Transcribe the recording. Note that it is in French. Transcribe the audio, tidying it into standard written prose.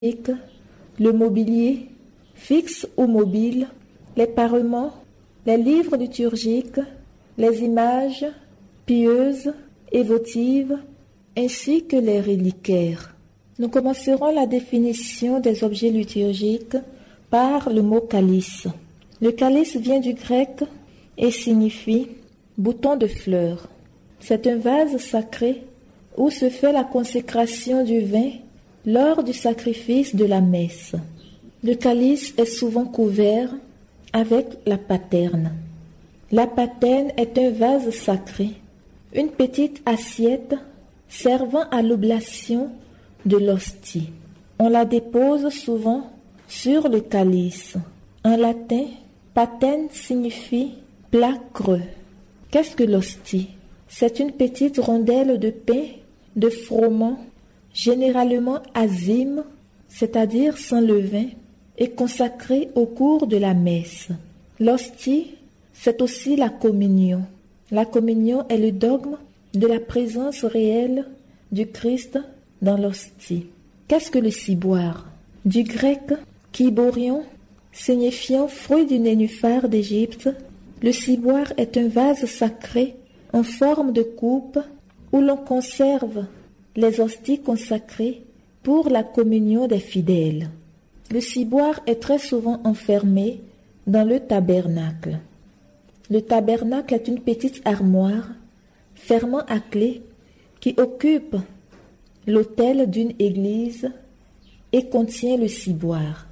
le mobilier, fixe ou mobile, les parements, les livres liturgiques, les images pieuses et votives, ainsi que les reliquaires. Nous commencerons la définition des objets liturgiques par le mot calice. Le calice vient du grec et signifie bouton de fleurs. C'est un vase sacré où se fait la consécration du vin lors du sacrifice de la messe. Le calice est souvent couvert avec la paterne. La paterne est un vase sacré, une petite assiette servant à l'oblation de l'hostie. On la dépose souvent sur le calice. En latin, patène signifie plat creux. Qu'est-ce que l'hostie? C'est une petite rondelle de pain, de froment, généralement azime, c'est-à-dire sans levain, et consacrée au cours de la messe. L'hostie, c'est aussi la communion. La communion est le dogme de la présence réelle du Christ dans l'hostie. Qu'est-ce que le ciboire? Du grec kiborion, signifiant fruit du nénuphar d'Égypte, le ciboire est un vase sacré en forme de coupe où l'on conserve les hosties consacrées pour la communion des fidèles. Le ciboire est très souvent enfermé dans le tabernacle. Le tabernacle est une petite armoire fermant à clé qui occupe l'autel d'une église et contient le ciboire.